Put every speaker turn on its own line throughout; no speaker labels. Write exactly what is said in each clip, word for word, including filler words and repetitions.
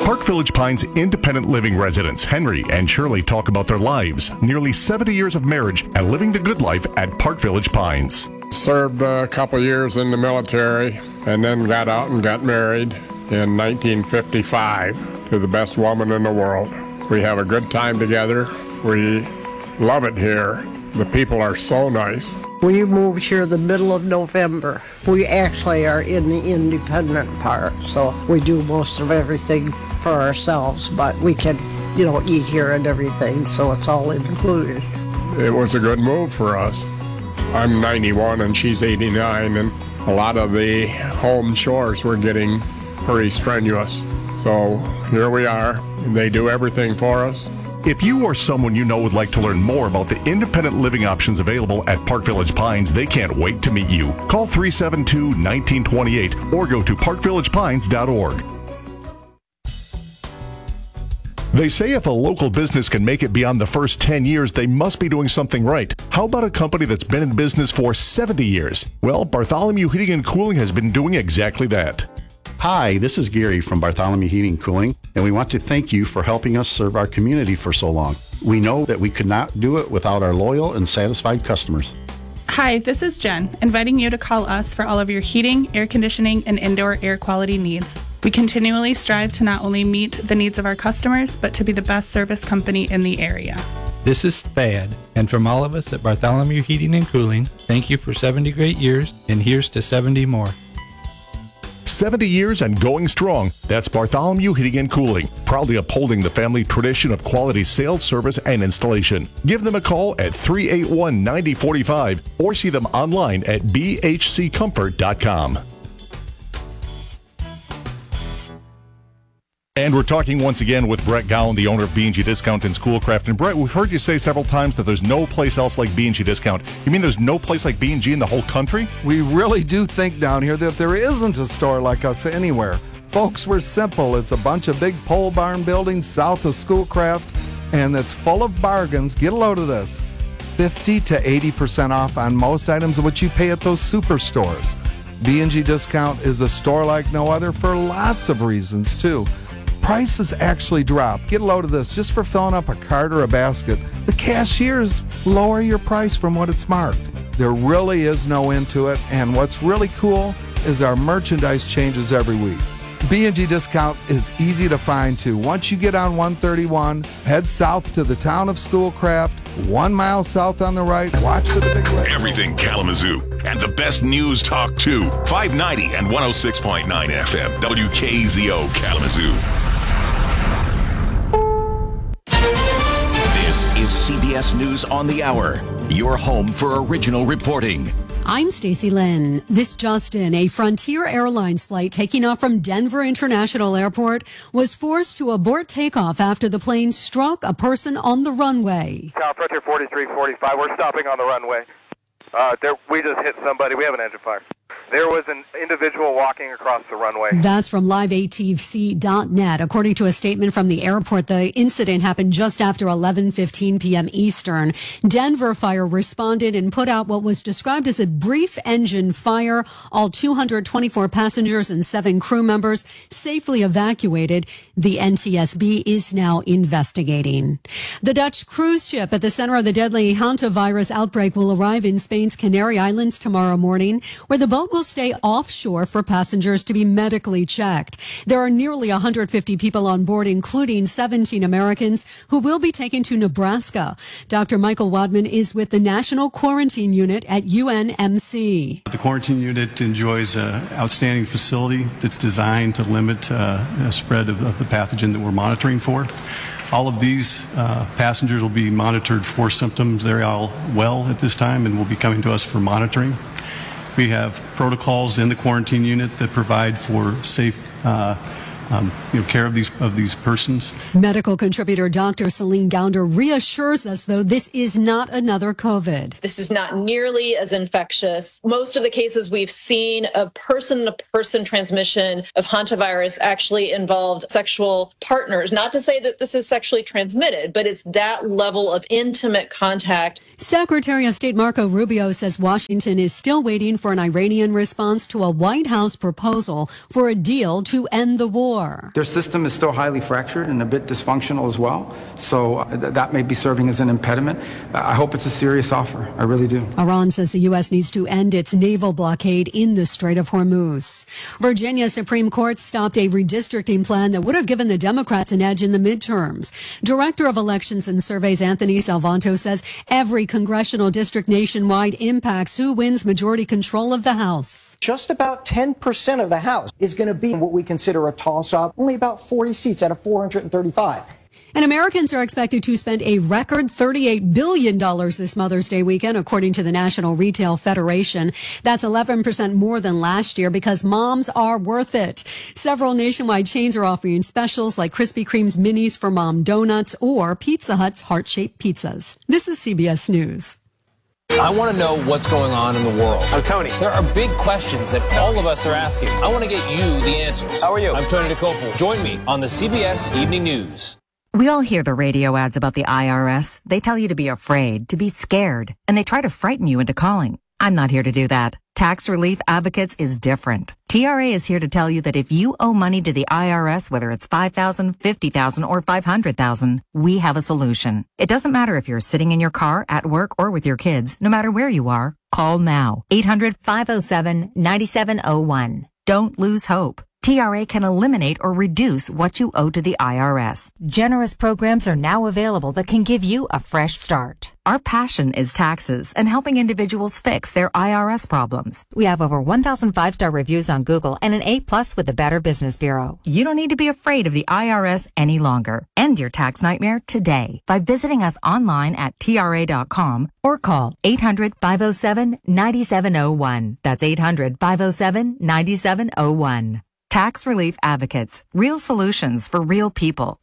Park Village Pines independent living residents Henry and Shirley talk about their lives, nearly seventy years of marriage, and living the good life at Park Village Pines.
Served a couple years in the military and then got out and got married in nineteen fifty-five to the best woman in the world. We have a good time together. We love it here. The people are so nice.
We moved here the middle of November. We actually are in the independent part, so we do most of everything for ourselves, but we can, you know, eat here and everything, so it's all included.
It was a good move for us. I'm ninety-one and she's eighty-nine, and a lot of the home chores were getting pretty strenuous. So here we are, and they do everything for us.
If you or someone you know would like to learn more about the independent living options available at Park Village Pines, they can't wait to meet you. Call three seven two, one nine two eight or go to park village pines dot org. They say if a local business can make it beyond the first ten years, they must be doing something right. How about a company that's been in business for seventy years? Well, Bartholomew Heating and Cooling has been doing exactly that.
Hi, this is Gary from Bartholomew Heating and Cooling, and we want to thank you for helping us serve our community for so long. We know that we could not do it without our loyal and satisfied customers.
Hi, this is Jen, inviting you to call us for all of your heating, air conditioning, and indoor air quality needs. We continually strive to not only meet the needs of our customers, but to be the best service company in the area.
This is Thad, and from all of us at Bartholomew Heating and Cooling, thank you for seventy great years, and here's to seventy more.
seventy years and going strong. That's Bartholomew Heating and Cooling, proudly upholding the family tradition of quality sales, service, and installation. Give them a call at three eight one, nine zero four five or see them online at b h c comfort dot com. And we're talking once again with Brett Gowan, the owner of B and G Discount in Schoolcraft. And Brett, we've heard you say several times that there's no place else like B and G Discount. You mean there's no place like B and G in the whole country?
We really do think down here that there isn't a store like us anywhere. Folks, we're simple. It's a bunch of big pole barn buildings south of Schoolcraft, and it's full of bargains. Get a load of this. fifty to eighty percent off on most items of what you pay at those superstores. B and G Discount is a store like no other for lots of reasons, too. Prices actually drop. Get a load of this just for filling up a cart or a basket. The cashiers lower your price from what it's marked. There really is no end to it, and what's really cool is our merchandise changes every week. B and G Discount is easy to find too. Once you get on one thirty-one, head south to the town of Schoolcraft, one mile south on the right, watch for the big red.
Everything Kalamazoo and the best news talk too. five ninety and one oh six point nine F M, W K Z O Kalamazoo.
Is C B S News on the Hour, your home for original reporting.
I'm Stacey Lynn. This just in, a Frontier Airlines flight taking off from Denver International Airport was forced to abort takeoff after the plane struck a person on the runway.
Tower Frontier forty-three forty-five, we're stopping on the runway. Uh, there, we just hit somebody. We have an engine fire. There was an individual walking across the runway.
That's from live A T C dot net. According to a statement from the airport, the incident happened just after eleven fifteen p.m. Eastern. Denver Fire responded and put out what was described as a brief engine fire. All two hundred twenty-four passengers and seven crew members safely evacuated. The N T S B is now investigating. The Dutch cruise ship at the center of the deadly hantavirus outbreak will arrive in Spain's Canary Islands tomorrow morning, where the boat will stay offshore for passengers to be medically checked. There are nearly one hundred fifty people on board, including seventeen Americans, who will be taken to Nebraska. Doctor Michael Wadman is with the National Quarantine Unit at U N M C.
The quarantine unit enjoys an outstanding facility that's designed to limit uh, a spread of, of the pathogen that we're monitoring for. All of these uh, passengers will be monitored for symptoms. They're all well at this time and will be coming to us for monitoring. We have protocols in the quarantine unit that provide for safe uh, um, you know, care of these of these persons.
Medical contributor Doctor Celine Gounder reassures us, though, this is not another COVID.
This is not nearly as infectious. Most of the cases we've seen of person-to-person transmission of hantavirus actually involved sexual partners. Not to say that this is sexually transmitted, but it's that level of intimate contact.
Secretary of State Marco Rubio says Washington is still waiting for an Iranian response to a White House proposal for a deal to end the war. more.
Their system is still highly fractured and a bit dysfunctional as well, so uh, th- that may be serving as an impediment. Uh, I hope it's a serious offer. I really do.
Iran says the U S needs to end its naval blockade in the Strait of Hormuz. Virginia Supreme Court stopped a redistricting plan that would have given the Democrats an edge in the midterms. Director of Elections and Surveys Anthony Salvanto says every congressional district nationwide impacts who wins majority control of the House.
Just about ten percent of the House is going to be what we consider a toss-up, only about forty seats out of four hundred thirty-five.
And Americans are expected to spend a record thirty-eight billion dollars this Mother's Day weekend, according to the National Retail Federation. That's eleven percent more than last year because moms are worth it. Several nationwide chains are offering specials like Krispy Kreme's Minis for Mom Donuts or Pizza Hut's heart-shaped pizzas. This is C B S News.
I want to know what's going on in the world. I'm Tony. There are big questions that all of us are asking. I want to get you the answers. How are you? I'm Tony DeCopel. Join me on the C B S Evening News.
We all hear the radio ads about the I R S. They tell you to be afraid, to be scared, and they try to frighten you into calling. I'm not here to do that. Tax Relief Advocates is different. T R A is here to tell you that if you owe money to the I R S, whether it's five thousand dollars, fifty thousand dollars, or five hundred thousand dollars, we have a solution. It doesn't matter if you're sitting in your car, at work, or with your kids. No matter where you are, call now. eight hundred, five oh seven, nine seven oh one. Don't lose hope. T R A can eliminate or reduce what you owe to the I R S. Generous programs are now available that can give you a fresh start. Our passion is taxes and helping individuals fix their I R S problems. We have over one thousand five-star reviews on Google and an A plus with the Better Business Bureau. You don't need to be afraid of the I R S any longer. End your tax nightmare today by visiting us online at T R A dot com or call eight hundred, five oh seven, nine seven oh one. That's eight hundred, five oh seven, nine seven oh one. Tax Relief Advocates. Real solutions for real people.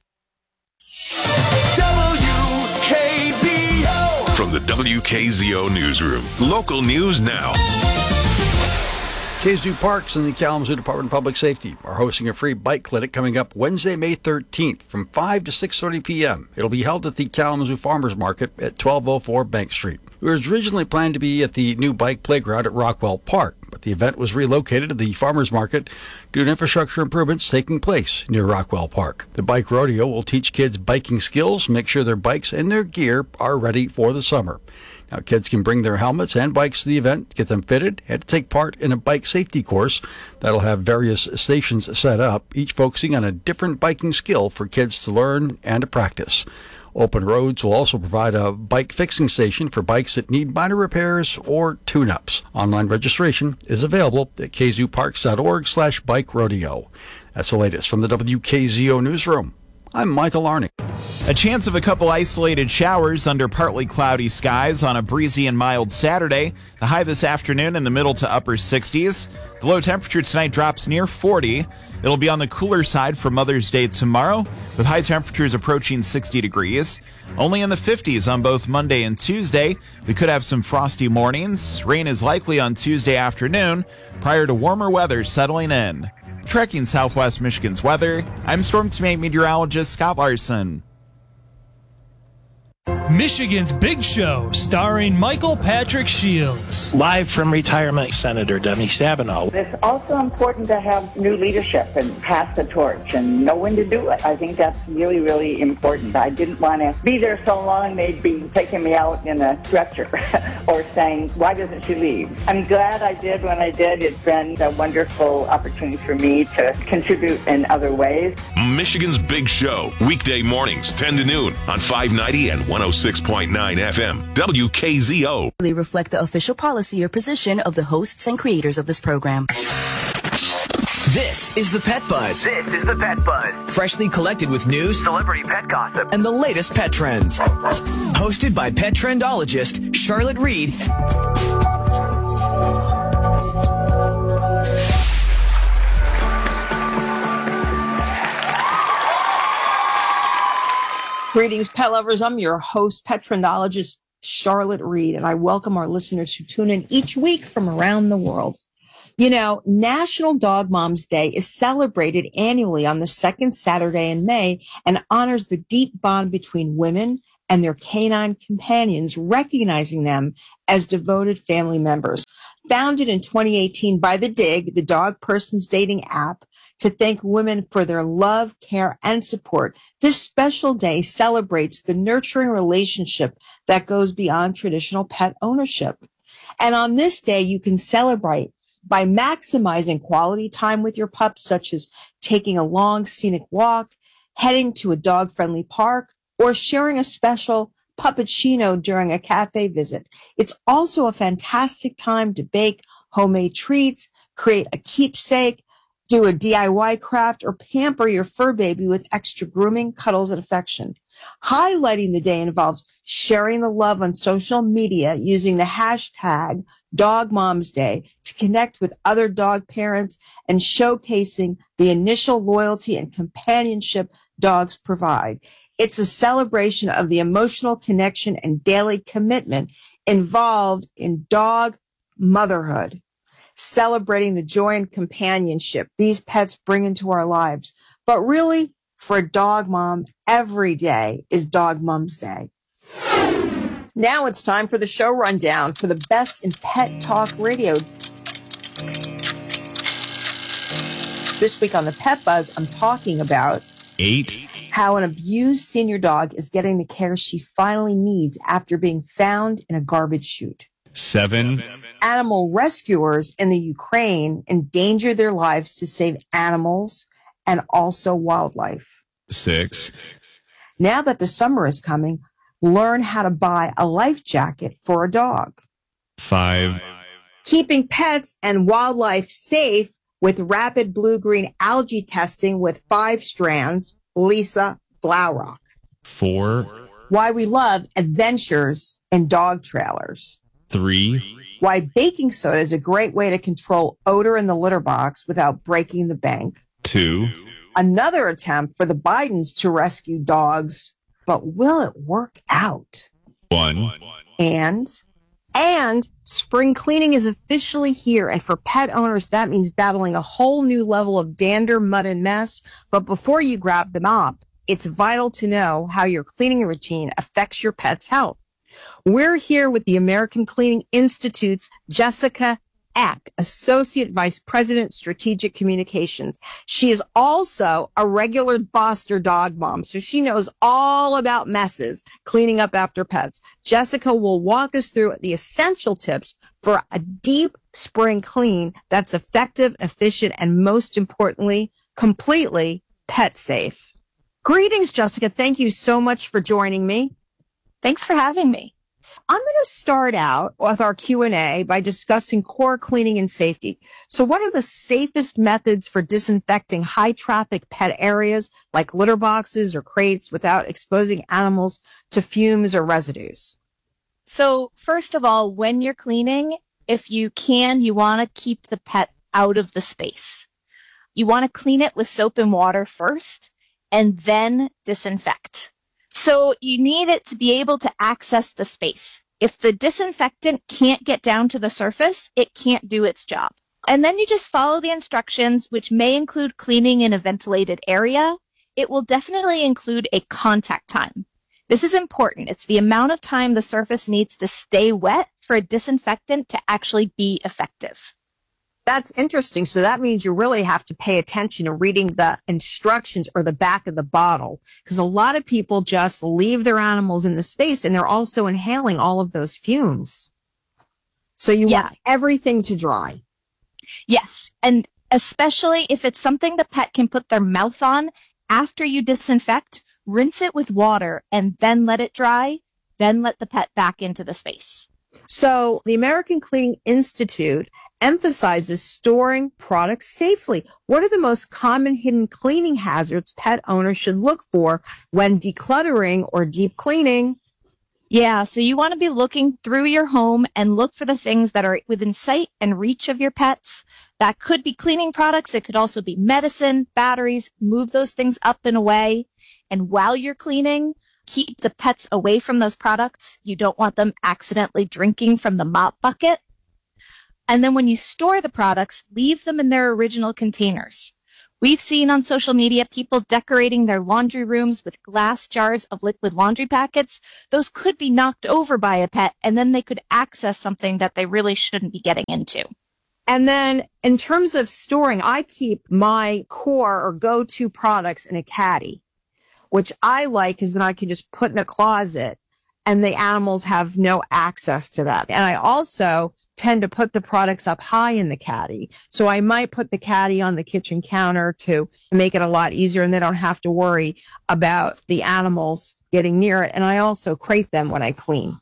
W K Z O. From the W K Z O Newsroom. Local news now.
Kazoo Parks and the Kalamazoo Department of Public Safety are hosting a free bike clinic coming up Wednesday, May thirteenth from five to six thirty p.m. It'll be held at the Kalamazoo Farmers Market at twelve oh four Bank Street. It was originally planned to be at the new bike playground at Rockwell Park, but the event was relocated to the Farmers Market due to infrastructure improvements taking place near Rockwell Park. The bike rodeo will teach kids biking skills, make sure their bikes and their gear are ready for the summer. Now, kids can bring their helmets and bikes to the event, get them fitted, and to take part in a bike safety course that'll have various stations set up, each focusing on a different biking skill for kids to learn and to practice. Open Roads will also provide a bike fixing station for bikes that need minor repairs or tune-ups. Online registration is available at kazooparks.org slash bike rodeo. That's the latest from the W K Z O Newsroom. I'm Michael Arning.
A chance of a couple isolated showers under partly cloudy skies on a breezy and mild Saturday. The high this afternoon in the middle to upper sixties. The low temperature tonight drops near forty. It'll be on the cooler side for Mother's Day tomorrow, with high temperatures approaching sixty degrees. Only in the fifties on both Monday and Tuesday. We could have some frosty mornings. Rain is likely on Tuesday afternoon, prior to warmer weather settling in. Tracking Southwest Michigan's weather, I'm Storm Team meteorologist Scott Larson.
Michigan's Big Show, starring Michael Patrick Shields.
Live from retirement, Senator Demi Stabenow.
It's also important to have new leadership and pass the torch and know when to do it. I think that's really, really important. I didn't want to be there so long they'd be taking me out in a stretcher or saying, why doesn't she leave? I'm glad I did when I did. It's been a wonderful opportunity for me to contribute in other ways.
Michigan's Big Show, weekday mornings, ten to noon on five ninety and one oh six point nine F M, W K Z O.
They reflect the official policy or position of the hosts and creators of this program.
This is the Pet Buzz.
This is the Pet Buzz.
Freshly collected with news,
celebrity pet gossip,
and the latest pet trends. Hosted by pet trendologist Charlotte Reed.
Greetings, pet lovers. I'm your host, pet trendologist Charlotte Reed, and I welcome our listeners who tune in each week from around the world. You know, National Dog Moms Day is celebrated annually on the second Saturday in May and honors the deep bond between women and their canine companions, recognizing them as devoted family members. Founded in twenty eighteen by The Dig, the dog person's dating app, to thank women for their love, care, and support. This special day celebrates the nurturing relationship that goes beyond traditional pet ownership. And on this day, you can celebrate by maximizing quality time with your pups, such as taking a long scenic walk, heading to a dog-friendly park, or sharing a special puppuccino during a cafe visit. It's also a fantastic time to bake homemade treats, create a keepsake, do a D I Y craft, or pamper your fur baby with extra grooming, cuddles, and affection. Highlighting the day involves sharing the love on social media using the hashtag Dog Moms Day to connect with other dog parents and showcasing the initial loyalty and companionship dogs provide. It's a celebration of the emotional connection and daily commitment involved in dog motherhood, celebrating the joy and companionship these pets bring into our lives. But really, for a dog mom, every day is Dog Mom's Day. Now it's time for the show rundown for the best in pet talk radio. This week on the Pet Buzz, I'm talking about
eight.
How an abused senior dog is getting the care she finally needs after being found in a garbage chute.
Seven.
Animal rescuers in the Ukraine endanger their lives to save animals and also wildlife.
Six.
Now that the summer is coming, learn how to buy a life jacket for a dog.
Five.
Keeping pets and wildlife safe with rapid blue-green algae testing with five strands. Lisa Blaurock.
Four.
Why we love adventures in dog trailers.
Three.
Why baking soda is a great way to control odor in the litter box without breaking the bank.
Two.
Another attempt for the Bidens to rescue dogs, but will it work out?
One.
And, and spring cleaning is officially here. And for pet owners, that means battling a whole new level of dander, mud, and mess. But before you grab the mop, it's vital to know how your cleaning routine affects your pet's health. We're here with the American Cleaning Institute's Jessica Eck, Associate Vice President, Strategic Communications. She is also a regular Boster dog mom, so she knows all about messes, cleaning up after pets. Jessica will walk us through the essential tips for a deep spring clean that's effective, efficient, and most importantly, completely pet safe. Greetings, Jessica. Thank you so much for joining me.
Thanks for having me.
I'm going to start out with our Q and A by discussing core cleaning and safety. So what are the safest methods for disinfecting high traffic pet areas like litter boxes or crates without exposing animals to fumes or residues?
So first of all, when you're cleaning, if you can, you want to keep the pet out of the space. You want to clean it with soap and water first and then disinfect. So you need it to be able to access the space. If the disinfectant can't get down to the surface, it can't do its job. And then you just follow the instructions, which may include cleaning in a ventilated area. It will definitely include a contact time. This is important. It's the amount of time the surface needs to stay wet for a disinfectant to actually be effective.
That's interesting. So that means you really have to pay attention to reading the instructions or the back of the bottle, because a lot of people just leave their animals in the space and they're also inhaling all of those fumes. So you
yeah.
want everything to dry.
Yes. And especially if it's something the pet can put their mouth on, after you disinfect, rinse it with water and then let it dry, then let the pet back into the space.
So the American Cleaning Institute emphasizes storing products safely. What are the most common hidden cleaning hazards pet owners should look for when decluttering or deep cleaning?
Yeah, so you want to be looking through your home and look for the things that are within sight and reach of your pets. That could be cleaning products. It could also be medicine, batteries. Move those things up and away. And while you're cleaning, keep the pets away from those products. You don't want them accidentally drinking from the mop bucket. And then when you store the products, leave them in their original containers. We've seen on social media people decorating their laundry rooms with glass jars of liquid laundry packets. Those could be knocked over by a pet, and then they could access something that they really shouldn't be getting into.
And then in terms of storing, I keep my core or go-to products in a caddy, which I like because then I can just put in a closet and the animals have no access to that. And I also tend to put the products up high in the caddy. So I might put the caddy on the kitchen counter to make it a lot easier and they don't have to worry about the animals getting near it. And I also crate them when I clean.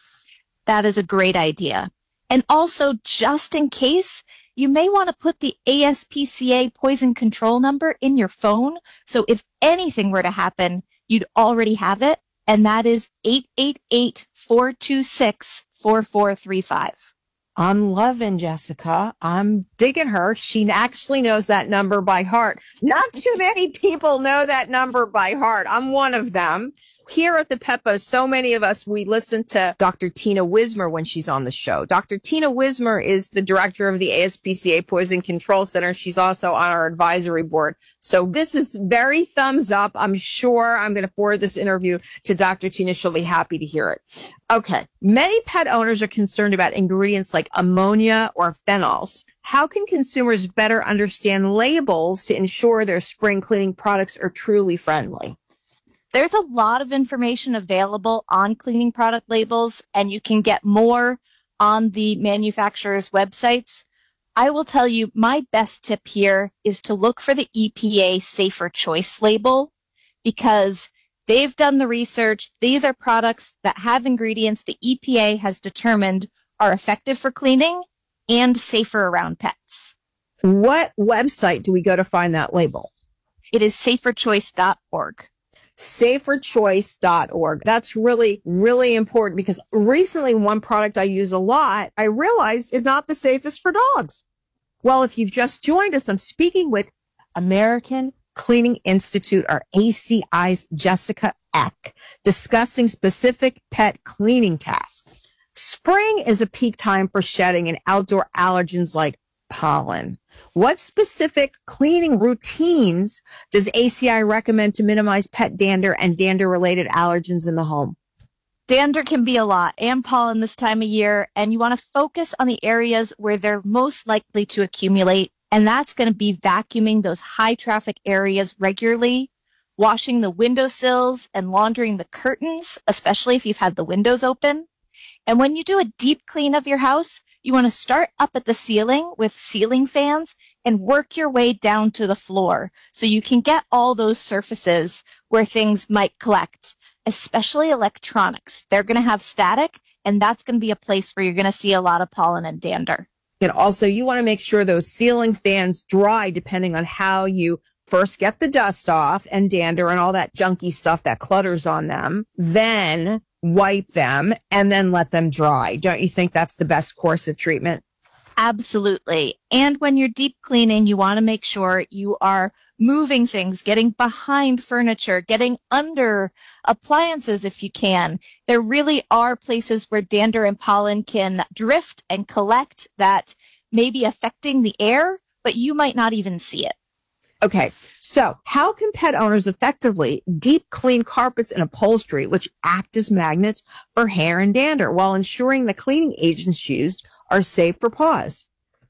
That is a great idea. And also, just in case, you may want to put the A S P C A poison control number in your phone. So if anything were to happen, you'd already have it. And that is eight eight eight, four two six, four four three five.
I'm loving Jessica. I'm digging her. She actually knows that number by heart. Not too many people know that number by heart. I'm one of them. Here at the Pet Buzz, so many of us, we listen to Doctor Tina Wismer when she's on the show. Doctor Tina Wismer is the director of the A S P C A Poison Control Center. She's also on our advisory board. So this is very thumbs up. I'm sure I'm going to forward this interview to Doctor Tina. She'll be happy to hear it. Okay. Many pet owners are concerned about ingredients like ammonia or phenols. How can consumers better understand labels to ensure their spring cleaning products are truly friendly?
There's a lot of information available on cleaning product labels, and you can get more on the manufacturer's websites. I will tell you my best tip here is to look for the E P A Safer Choice label because they've done the research. These are products that have ingredients the E P A has determined are effective for cleaning and safer around pets.
What website do we go to find that label?
It is safer choice dot org.
safer choice dot org. That's really, really important because recently one product I use a lot, I realized is not the safest for dogs. Well, if you've just joined us, I'm speaking with American Cleaning Institute, or A C I's Jessica Eck, discussing specific pet cleaning tasks. Spring is a peak time for shedding and outdoor allergens like pollen. What specific cleaning routines does A C I recommend to minimize pet dander and dander-related allergens in the home?
Dander can be a lot, and pollen this time of year, and you want to focus on the areas where they're most likely to accumulate, and that's going to be vacuuming those high-traffic areas regularly, washing the windowsills and laundering the curtains, especially if you've had the windows open. And when you do a deep clean of your house, you want to start up at the ceiling with ceiling fans and work your way down to the floor so you can get all those surfaces where things might collect, especially electronics. They're going to have static, and that's going to be a place where you're going to see a lot of pollen and dander.
And also, you want to make sure those ceiling fans dry depending on how you first get the dust off and dander and all that junky stuff that clutters on them. Then wipe them, and then let them dry. Don't you think that's the best course of treatment?
Absolutely. And when you're deep cleaning, you want to make sure you are moving things, getting behind furniture, getting under appliances if you can. There really are places where dander and pollen can drift and collect that may be affecting the air, but you might not even see it.
Okay, so how can pet owners effectively deep clean carpets and upholstery, which act as magnets for hair and dander, while ensuring the cleaning agents used are safe for paws?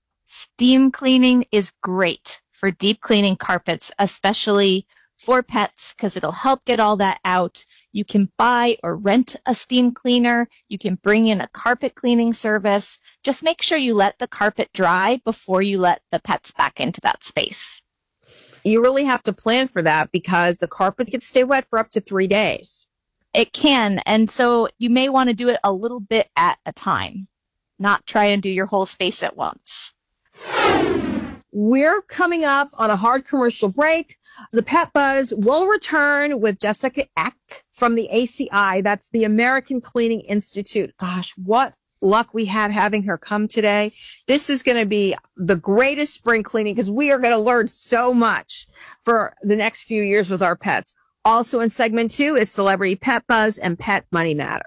Steam cleaning is great for deep cleaning carpets, especially for pets, because it'll help get all that out. You can buy or rent a steam cleaner. You can bring in a carpet cleaning service. Just make sure you let the carpet dry before you let the pets back into that space.
You really have to plan for that because the carpet can stay wet for up to three days.
It can. And so you may want to do it a little bit at a time, not try and do your whole space at once.
We're coming up on a hard commercial break. The Pet Buzz will return with Jessica Eck from the A C I. That's the American Cleaning Institute. Gosh, what luck we had having her come today. This is going to be the greatest spring cleaning because we are going to learn so much for the next few years with our pets. Also in segment two is Celebrity Pet Buzz and Pet Money Matters.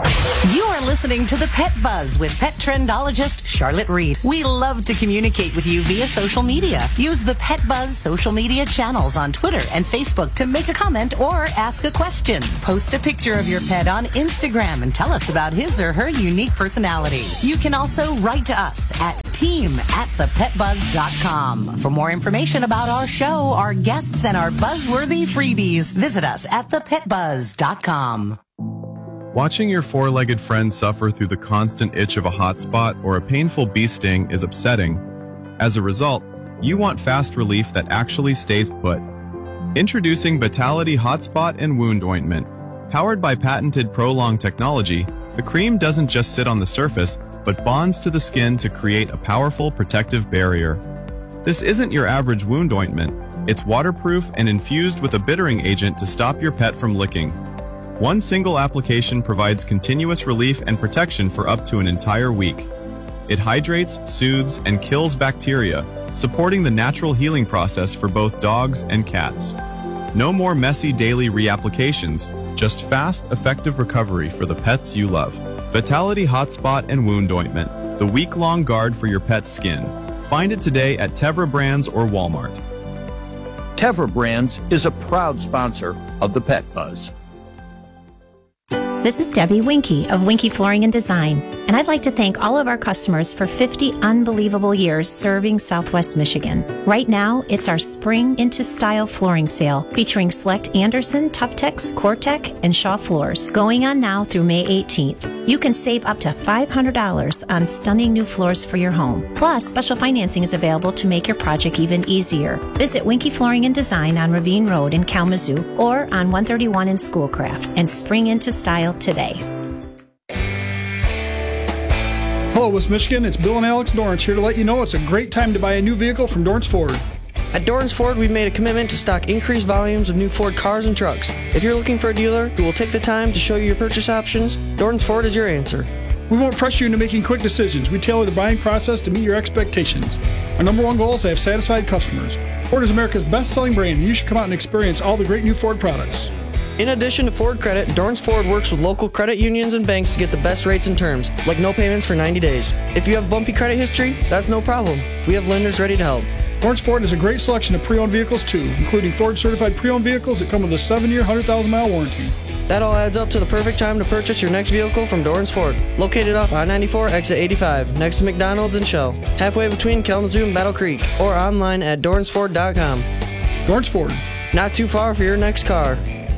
You are listening to the Pet Buzz with pet trendologist Charlotte Reed. We love to communicate with you via social media. Use the Pet Buzz social media channels on Twitter and Facebook to make a comment or ask a question. Post a picture of your pet on Instagram and tell us about his or her unique personality. You can also write to us at team at the pet buzz dot com. For more information about our show, our guests, and our buzzworthy freebies, visit us at the pet buzz dot com.
Watching your four-legged friend suffer through the constant itch of a hot spot or a painful bee sting is upsetting. As a result, you want fast relief that actually stays put. Introducing Vitality Hotspot and Wound Ointment. Powered by patented Prolong technology, the cream doesn't just sit on the surface, but bonds to the skin to create a powerful protective barrier. This isn't your average wound ointment. It's waterproof and infused with a bittering agent to stop your pet from licking. One single application provides continuous relief and protection for up to an entire week. It hydrates, soothes, and kills bacteria, supporting the natural healing process for both dogs and cats. No more messy daily reapplications, just fast, effective recovery for the pets you love. Vitality Hotspot and Wound Ointment, the week-long guard for your pet's skin. Find it today at Tevra Brands or Walmart.
Tevra Brands is a proud sponsor of the Pet Buzz.
This is Debbie Winky of Winky Flooring and Design, and I'd like to thank all of our customers for fifty unbelievable years serving Southwest Michigan. Right now, it's our Spring Into Style flooring sale, featuring select Anderson, Tuftex, Cortec, and Shaw floors, going on now through May eighteenth. You can save up to five hundred dollars on stunning new floors for your home. Plus, special financing is available to make your project even easier. Visit Winky Flooring and Design on Ravine Road in Kalamazoo or on one thirty-one in Schoolcraft, and spring into style today.
Hello, West Michigan. It's Bill and Alex Dorrance here to let you know it's a great time to buy a new vehicle from Dorrance Ford.
At Dorrance Ford, we've made a commitment to stock increased volumes of new Ford cars and trucks. If you're looking for a dealer who will take the time to show you your purchase options, Dorrance Ford is your answer.
We won't pressure you into making quick decisions. We tailor the buying process to meet your expectations. Our number one goal is to have satisfied customers. Ford is America's best-selling brand, and you should come out and experience all the great new Ford products.
In addition to Ford Credit, Dorrance Ford works with local credit unions and banks to get the best rates and terms, like no payments for ninety days. If you have bumpy credit history, that's no problem. We have lenders ready to help.
Dorrance Ford has a great selection of pre-owned vehicles too, including Ford-certified pre-owned vehicles that come with a seven-year, one hundred thousand mile warranty.
That all adds up to the perfect time to purchase your next vehicle from Dorrance Ford, located off I ninety-four, exit eighty-five, next to McDonald's and Shell, halfway between Kalamazoo and Battle Creek, or online at dorrance ford dot com.
Dorrance Ford.
Not too far for your next car.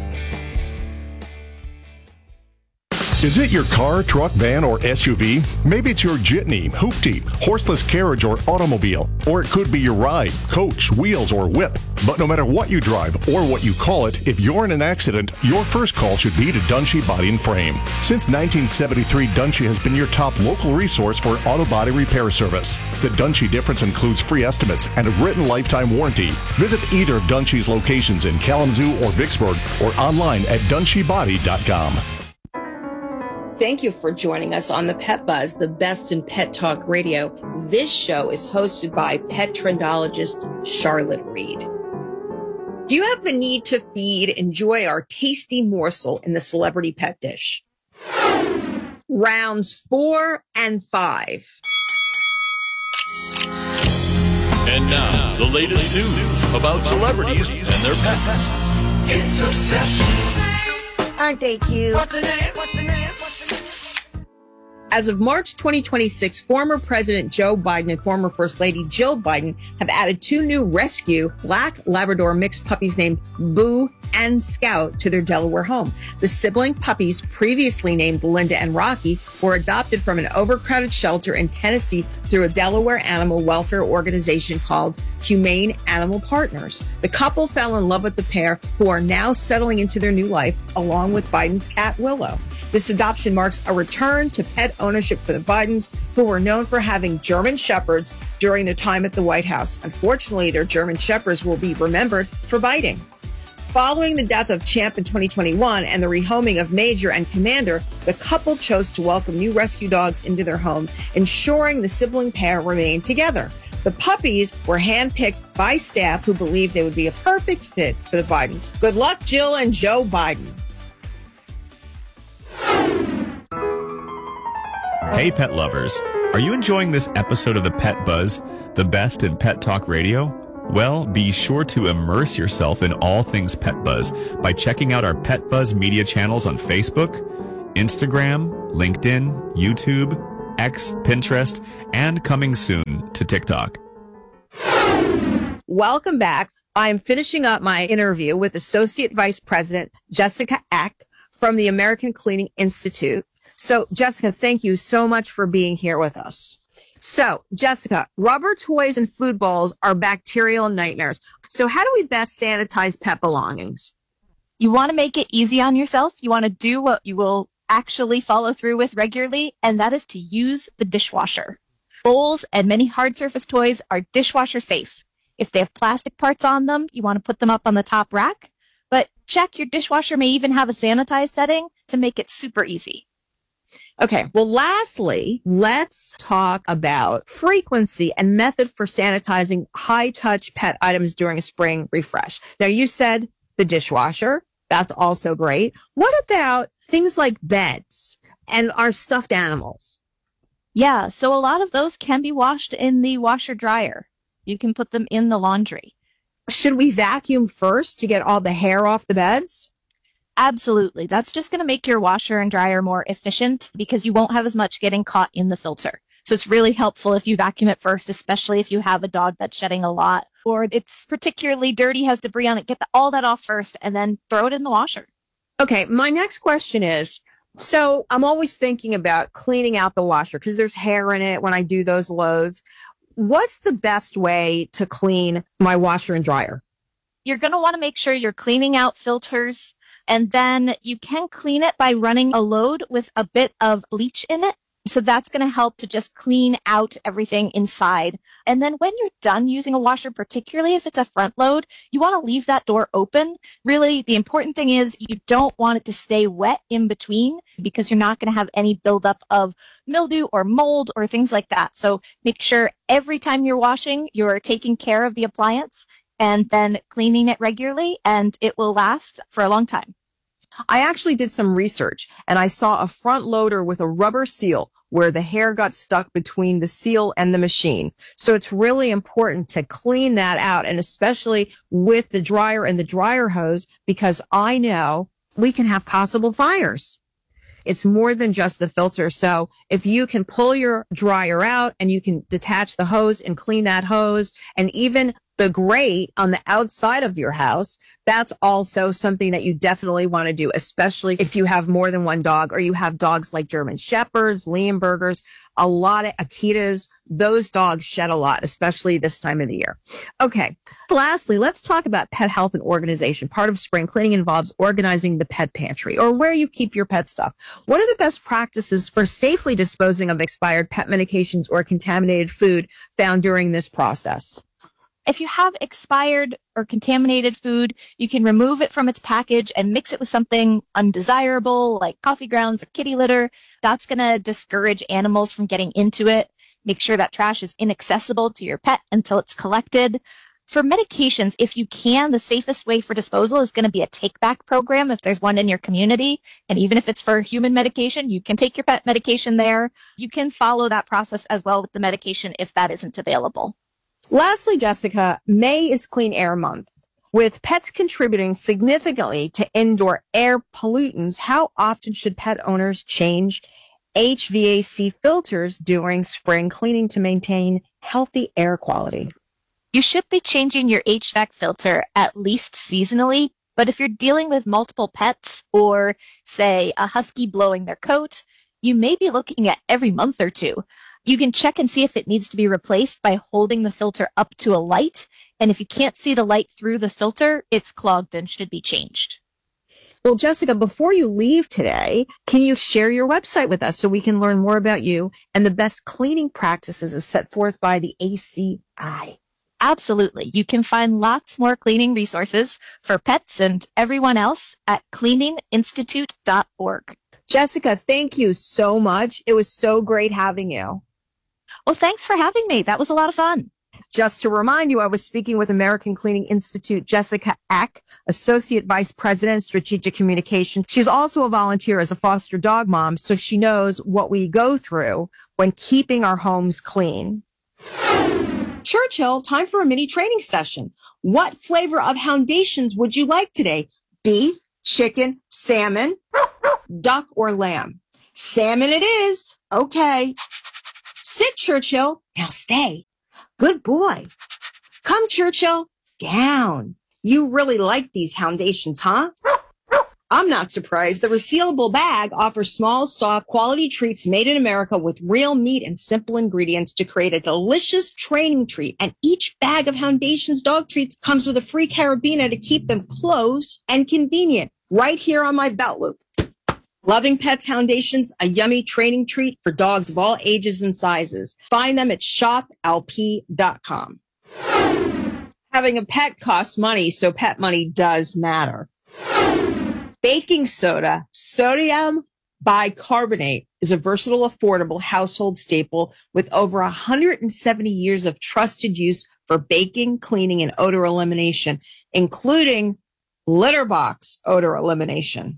Is it your car, truck, van, or S U V? Maybe it's your jitney, hoopty, horseless carriage, or automobile. Or it could be your ride, coach, wheels, or whip. But no matter what you drive or what you call it, if you're in an accident, your first call should be to Dunshee Body and Frame. Since nineteen seventy-three, Dunshee has been your top local resource for auto body repair service. The Dunshee difference includes free estimates and a written lifetime warranty. Visit either of Dunshee's locations in Kalamazoo or Vicksburg or online at dunshee body dot com.
Thank you for joining us on the Pet Buzz, the best in pet talk radio. This show is hosted by pet trendologist Charlotte Reed. Do you have the need to feed? Enjoy our tasty morsel in the celebrity pet dish. Rounds four and five.
And now, the latest news about celebrities and their pets.
It's obsession.
Aren't they cute?
What's the name? What's the name?
As of March twenty twenty-six, former President Joe Biden and former First Lady Jill Biden have added two new rescue black Labrador mixed puppies named Boo and Scout to their Delaware home. The sibling puppies, previously named Linda and Rocky, were adopted from an overcrowded shelter in Tennessee through a Delaware animal welfare organization called Humane Animal Partners. The couple fell in love with the pair, who are now settling into their new life along with Biden's cat Willow. This adoption marks a return to pet ownership for the Bidens, who were known for having German Shepherds during their time at the White House. Unfortunately, their German Shepherds will be remembered for biting. Following the death of Champ in twenty twenty-one and the rehoming of Major and Commander, the couple chose to welcome new rescue dogs into their home, ensuring the sibling pair remain together. The puppies were handpicked by staff who believed they would be a perfect fit for the Bidens. Good luck, Jill and Joe Biden.
Hey, pet lovers. Are you enjoying this episode of the Pet Buzz, the best in pet talk radio? Well, be sure to immerse yourself in all things Pet Buzz by checking out our Pet Buzz media channels on Facebook, Instagram, LinkedIn, YouTube, X, Pinterest, and coming soon to TikTok.
Welcome back. I'm finishing up my interview with Associate Vice President Jessica Eck from the American Cleaning Institute. So, Jessica, thank you so much for being here with us. So, Jessica, rubber toys and food bowls are bacterial nightmares. So how do we best sanitize pet belongings?
You want to make it easy on yourself. You want to do what you will actually follow through with regularly, and that is to use the dishwasher. Bowls and many hard surface toys are dishwasher safe. If they have plastic parts on them, you want to put them up on the top rack. But check, your dishwasher may even have a sanitize setting to make it super easy.
Okay. Well, lastly, let's talk about frequency and method for sanitizing high-touch pet items during a spring refresh. Now, you said the dishwasher. That's also great. What about things like beds and our stuffed animals?
Yeah, so a lot of those can be washed in the washer dryer. You can put them in the laundry.
Should we vacuum first to get all the hair off the beds?
Absolutely. That's just going to make your washer and dryer more efficient because you won't have as much getting caught in the filter. So it's really helpful if you vacuum it first, especially if you have a dog that's shedding a lot or it's particularly dirty, has debris on it. Get the, all that off first and then throw it in the washer.
Okay. My next question is, so I'm always thinking about cleaning out the washer because there's hair in it when I do those loads. What's the best way to clean my washer and dryer?
You're going to want to make sure you're cleaning out filters, and then you can clean it by running a load with a bit of bleach in it. So that's going to help to just clean out everything inside. And then when you're done using a washer, particularly if it's a front load, you want to leave that door open. Really, the important thing is you don't want it to stay wet in between because you're not going to have any buildup of mildew or mold or things like that. So make sure every time you're washing, you're taking care of the appliance and then cleaning it regularly, and it will last for a long time.
I actually did some research and I saw a front loader with a rubber seal where the hair got stuck between the seal and the machine. So it's really important to clean that out, and especially with the dryer and the dryer hose, because I know we can have possible fires. It's more than just the filter. So if you can pull your dryer out and you can detach the hose and clean that hose, and even the grate on the outside of your house, that's also something that you definitely want to do, especially if you have more than one dog or you have dogs like German Shepherds, Leonbergers, a lot of Akitas. Those dogs shed a lot, especially this time of the year. Okay. Lastly, let's talk about pet health and organization. Part of spring cleaning involves organizing the pet pantry or where you keep your pet stuff. What are the best practices for safely disposing of expired pet medications or contaminated food found during this process?
If you have expired or contaminated food, you can remove it from its package and mix it with something undesirable like coffee grounds or kitty litter. That's going to discourage animals from getting into it. Make sure that trash is inaccessible to your pet until it's collected. For medications, if you can, the safest way for disposal is going to be a take-back program if there's one in your community. And even if it's for human medication, you can take your pet medication there. You can follow that process as well with the medication if that isn't available.
Lastly, Jessica, May is Clean Air Month. With pets contributing significantly to indoor air pollutants, how often should pet owners change H V A C filters during spring cleaning to maintain healthy air quality?
You should be changing your H V A C filter at least seasonally, but if you're dealing with multiple pets or, say, a husky blowing their coat, you may be looking at every month or two. You can check and see if it needs to be replaced by holding the filter up to a light. And if you can't see the light through the filter, it's clogged and should be changed.
Well, Jessica, before you leave today, can you share your website with us so we can learn more about you and the best cleaning practices as set forth by the A C I?
Absolutely. You can find lots more cleaning resources for pets and everyone else at cleaning institute dot org.
Jessica, thank you so much. It was so great having you.
Well, thanks for having me. That was a lot of fun.
Just to remind you, I was speaking with American Cleaning Institute Jessica Eck, Associate Vice President, Strategic Communication. She's also a volunteer as a foster dog mom, so she knows what we go through when keeping our homes clean. Churchill, time for a mini training session. What flavor of foundations would you like today? Beef, chicken, salmon, duck, or lamb? Salmon it is. Okay. Sit, Churchill. Now stay. Good boy. Come, Churchill. Down. You really like these foundations, huh? I'm not surprised. The resealable bag offers small, soft, quality treats made in America with real meat and simple ingredients to create a delicious training treat. And each bag of Foundations dog treats comes with a free carabiner to keep them close and convenient right here on my belt loop. Loving Pets Foundations, a yummy training treat for dogs of all ages and sizes. Find them at shop L P dot com. Having a pet costs money, so pet money does matter. Baking soda, sodium bicarbonate, is a versatile, affordable household staple with over one hundred seventy years of trusted use for baking, cleaning, and odor elimination, including litter box odor elimination.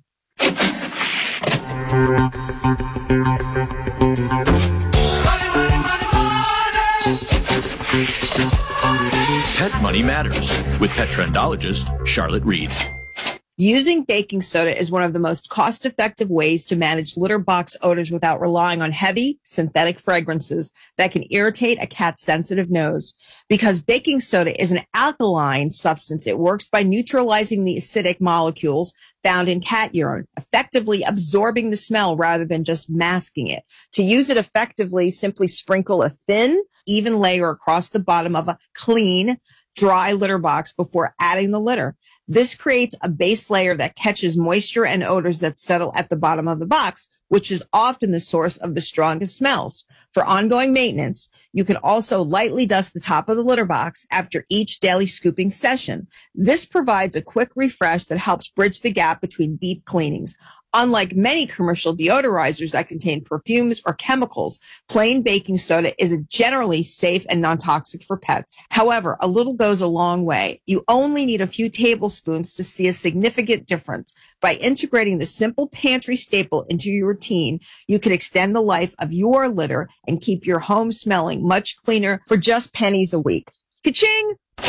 Pet Money Matters with pet trendologist Charlotte Reed.
Using baking soda is one of the most cost-effective ways to manage litter box odors without relying on heavy synthetic fragrances that can irritate a cat's sensitive nose. Because baking soda is an alkaline substance, it works by neutralizing the acidic molecules found in cat urine, effectively absorbing the smell rather than just masking it. To use it effectively, simply sprinkle a thin, even layer across the bottom of a clean, dry litter box before adding the litter. This creates a base layer that catches moisture and odors that settle at the bottom of the box, which is often the source of the strongest smells. For ongoing maintenance, you can also lightly dust the top of the litter box after each daily scooping session. This provides a quick refresh that helps bridge the gap between deep cleanings. Unlike many commercial deodorizers that contain perfumes or chemicals, plain baking soda is generally safe and non-toxic for pets. However, a little goes a long way. You only need a few tablespoons to see a significant difference. By integrating the simple pantry staple into your routine, you can extend the life of your litter and keep your home smelling much cleaner for just pennies a week. Ka-ching!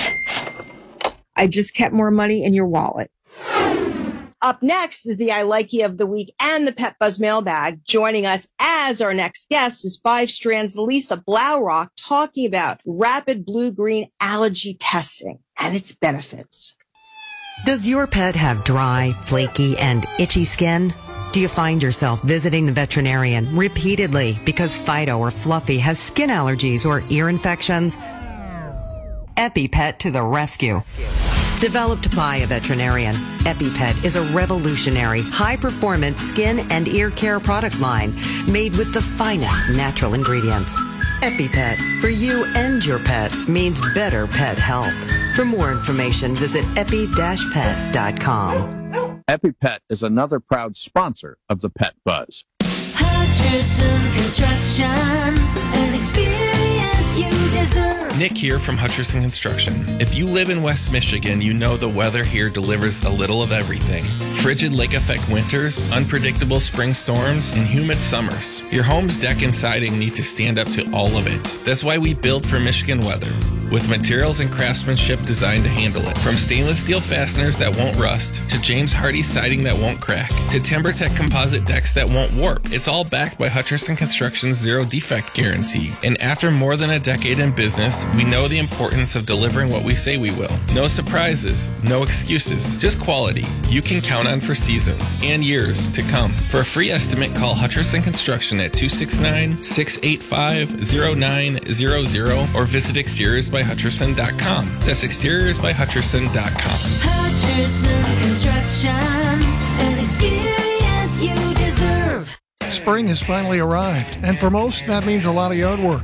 I just kept more money in your wallet. Up next is the I Like You of the Week and the Pet Buzz Mailbag. Joining us as our next guest is Five Strands' Lisa Blaurock talking about rapid blue-green allergy testing and its benefits.
Does your pet have dry, flaky, and itchy skin? Do you find yourself visiting the veterinarian repeatedly because Fido or Fluffy has skin allergies or ear infections? EpiPet to the rescue. Developed by a veterinarian, EpiPet is a revolutionary, high-performance skin and ear care product line made with the finest natural ingredients. EpiPet, for you and your pet, means better pet health. For more information, visit epi dash pet dot com.
EpiPet is another proud sponsor of the Pet Buzz.
Hutcherson Construction, an experience you deserve.
Nick here from Hutcherson Construction. If you live in West Michigan, you know the weather here delivers a little of everything. Frigid lake effect winters, unpredictable spring storms, and humid summers. Your home's deck and siding need to stand up to all of it. That's why we build for Michigan weather, with materials and craftsmanship designed to handle it. From stainless steel fasteners that won't rust, to James Hardie siding that won't crack, to TimberTech composite decks that won't warp. It's all backed by Hutcherson Construction's zero defect guarantee. And after more than a decade in business, we know the importance of delivering what we say we will. No surprises, no excuses, just quality you can count on for seasons and years to come. For a free estimate, call Hutcherson Construction at two six nine, six eight five, zero nine zero zero or visit exteriors by hutcherson dot com. That's exteriors by hutcherson dot com.
Hutcherson Construction, an experience you deserve.
Spring has finally arrived, and for most, that means a lot of yard work.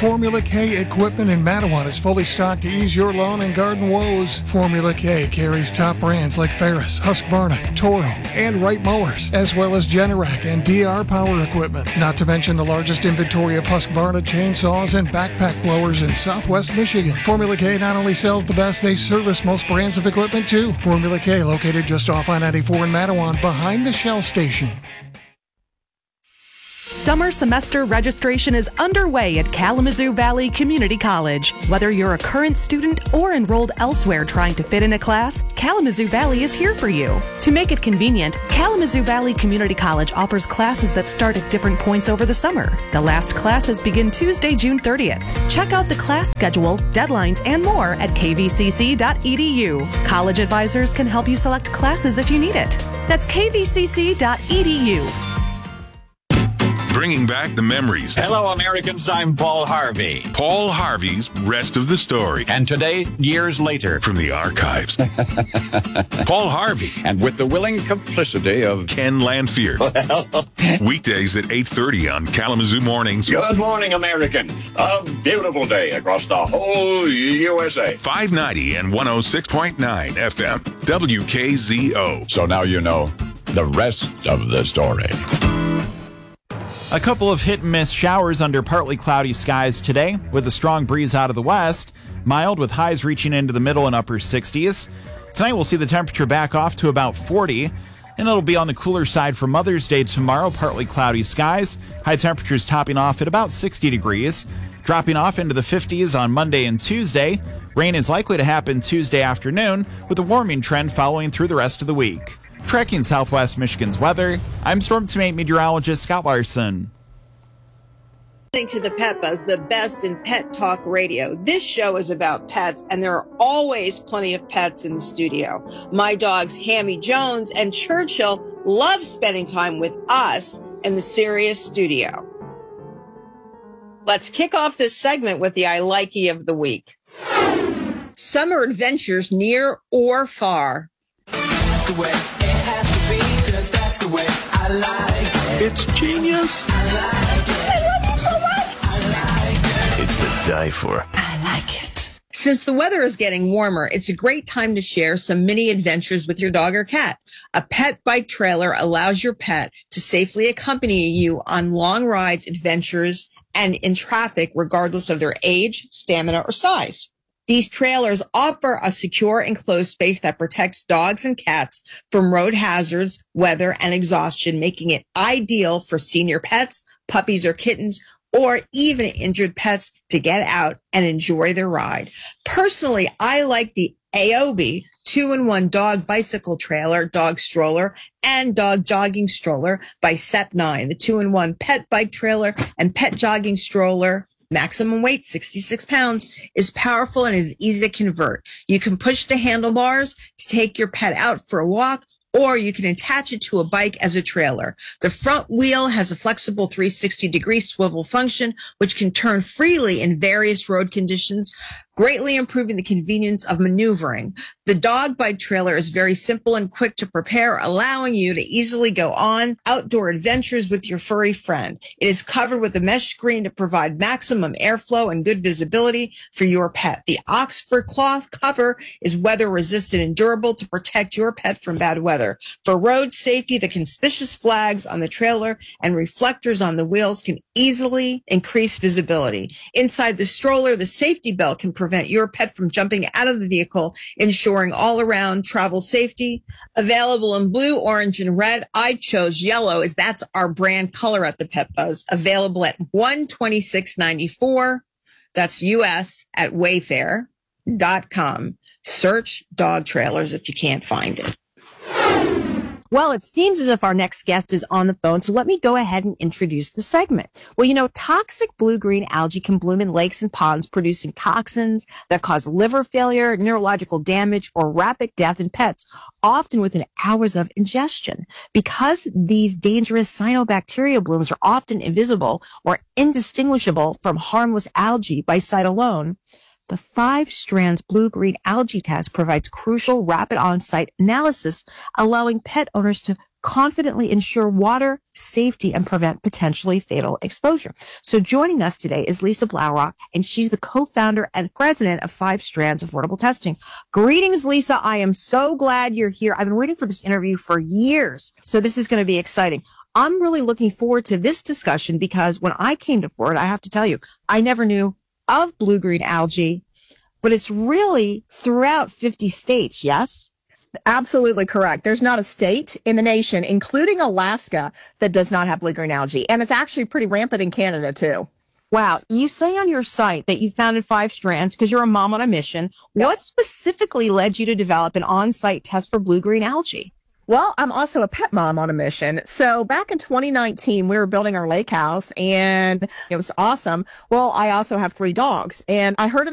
Formula K equipment in Mattawan is fully stocked to ease your lawn and garden woes. Formula K carries top brands like Ferris, Husqvarna, Toro, and Wright Mowers, as well as Generac and D R Power equipment. Not to mention the largest inventory of Husqvarna chainsaws and backpack blowers in Southwest Michigan. Formula K not only sells the best, they service most brands of equipment too. Formula K located just off I ninety-four in Mattawan behind the Shell station.
Summer semester registration is underway at Kalamazoo Valley Community College. Whether you're a current student or enrolled elsewhere trying to fit in a class, Kalamazoo Valley is here for you. To make it convenient, Kalamazoo Valley Community College offers classes that start at different points over the summer. The last classes begin Tuesday, June thirtieth. Check out the class schedule, deadlines, and more at k v c c dot e d u. College advisors can help you select classes if you need it. That's k v c c dot e d u.
Bringing back the memories.
Hello, Americans. I'm Paul Harvey.
Paul Harvey's Rest of the Story.
And today, years later.
From the archives. Paul Harvey.
And with the willing complicity of
Ken Lanfear. Weekdays at eight thirty on Kalamazoo Mornings.
Good morning, American. A beautiful day across the whole U S A.
five ninety and one oh six point nine F M. W K Z O.
So now you know the rest of the story.
A couple of hit-and-miss showers under partly cloudy skies today, with a strong breeze out of the west, mild with highs reaching into the middle and upper sixties. Tonight we'll see the temperature back off to about forty, and it'll be on the cooler side for Mother's Day tomorrow, partly cloudy skies, high temperatures topping off at about sixty degrees, dropping off into the fifties on Monday and Tuesday. Rain is likely to happen Tuesday afternoon, with a warming trend following through the rest of the week. Tracking Southwest Michigan's weather, I'm Storm Team meteorologist Scott Larson.
Listening to the Pet Buzz, the best in pet talk radio. This show is about pets, and there are always plenty of pets in the studio. My dogs, Hammy Jones and Churchill, love spending time with us in the Sirius studio. Let's kick off this segment with the I Likey of the week. Summer adventures near or far.
That's the way it has to be, 'cause that's the way I like it.
It's genius.
I like it.
It's to die for.
I like it.
Since the weather is getting warmer, it's a great time to share some mini adventures with your dog or cat. A pet bike trailer allows your pet to safely accompany you on long rides, adventures, and in traffic, regardless of their age, stamina, or size. These trailers offer a secure enclosed space that protects dogs and cats from road hazards, weather, and exhaustion, making it ideal for senior pets, puppies or kittens, or even injured pets to get out and enjoy their ride. Personally, I like the Aobi two-in-one dog bicycle trailer, dog stroller, and dog jogging stroller by Sep nine. The two-in-one pet bike trailer and pet jogging stroller, maximum weight sixty-six pounds, is powerful and is easy to convert. You can push the handlebars to take your pet out for a walk, or you can attach it to a bike as a trailer. The front wheel has a flexible three hundred sixty degree swivel function, which can turn freely in various road conditions, greatly improving the convenience of maneuvering. The dog bike trailer is very simple and quick to prepare, allowing you to easily go on outdoor adventures with your furry friend. It is covered with a mesh screen to provide maximum airflow and good visibility for your pet. The Oxford cloth cover is weather resistant and durable to protect your pet from bad weather. For road safety, the conspicuous flags on the trailer and reflectors on the wheels can easily increase visibility. Inside the stroller, the safety belt can prevent your pet from jumping out of the vehicle, ensuring all-around travel safety. Available in blue, orange, and red. I chose yellow as that's our brand color at the Pet Buzz. Available at one hundred twenty-six dollars and ninety-four cents. That's U S at wayfair dot com. Search dog trailers if you can't find it. Well, it seems as if our next guest is on the phone, so let me go ahead and introduce the segment. Well, you know, toxic blue-green algae can bloom in lakes and ponds, producing toxins that cause liver failure, neurological damage, or rapid death in pets, often within hours of ingestion. Because these dangerous cyanobacteria blooms are often invisible or indistinguishable from harmless algae by sight alone, the five strands blue-green algae test provides crucial rapid on-site analysis, allowing pet owners to confidently ensure water safety and prevent potentially fatal exposure. So joining us today is Lisa Blaurock, and she's the co-founder and president of Five Strands Affordable Testing. Greetings, Lisa. I am so glad you're here. I've been waiting for this interview for years, so this is going to be exciting. I'm really looking forward to this discussion because when I came to Florida, I have to tell you, I never knew of blue-green algae, but it's really throughout fifty states, yes?
Absolutely correct. There's not a state in the nation, including Alaska, that does not have blue-green algae. And it's actually pretty rampant in Canada, too.
Wow. You say on your site that you founded Five Strands because you're a mom on a mission. Yep. What specifically led you to develop an on-site test for blue-green algae?
Well, I'm also a pet mom on a mission. So back in twenty nineteen, we were building our lake house and it was awesome. Well, I also have three dogs and I heard of